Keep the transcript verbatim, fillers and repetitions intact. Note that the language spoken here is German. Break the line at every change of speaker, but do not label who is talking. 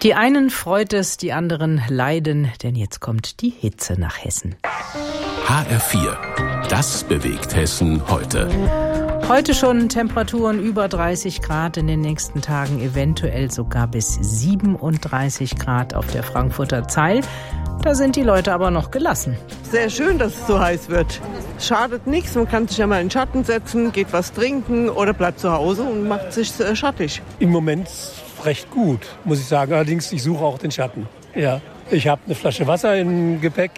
Die einen freut es, die anderen leiden, denn jetzt kommt die Hitze nach Hessen.
H R vier, das bewegt Hessen heute.
Heute schon Temperaturen über dreißig Grad, in den nächsten Tagen eventuell sogar bis siebenunddreißig Grad auf der Frankfurter Zeil. Da sind die Leute aber noch gelassen.
Sehr schön, dass es so heiß wird. Es schadet nichts, man kann sich ja mal in den Schatten setzen, geht was trinken oder bleibt zu Hause und macht sich schattig.
Im Moment recht gut, muss ich sagen. Allerdings, ich suche auch den Schatten. Ja, ich habe eine Flasche Wasser im Gepäck.